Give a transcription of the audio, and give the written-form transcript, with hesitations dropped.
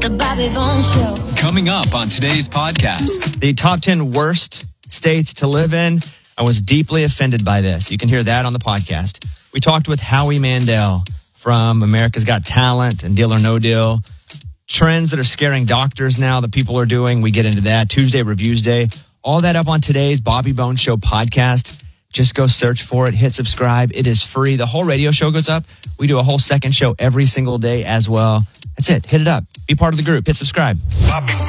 The Bobby Bones Show. Coming up on today's podcast. The top 10 worst states to live in. I was deeply offended by this. You can hear that on the podcast. We talked with Howie Mandel from America's Got Talent and Deal or No Deal. Trends that are scaring doctors now that people are doing. We get into that. Tuesday Reviews Day. All that up on today's Bobby Bones Show podcast. Just go search for it. Hit subscribe. It is free. The whole radio show goes up. We do a whole second show every single day as well. That's it. Hit it up. Be part of the group. Hit subscribe.